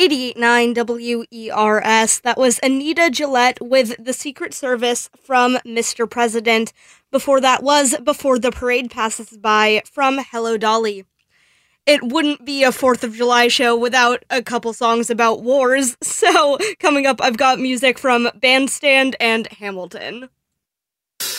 88.9 WERS. That was Anita Gillette with The Secret Service from Mr. President. Before that was Before the Parade Passes By from Hello Dolly. It wouldn't be a 4th of July show without a couple songs about wars, so coming up I've got music from Bandstand and Hamilton.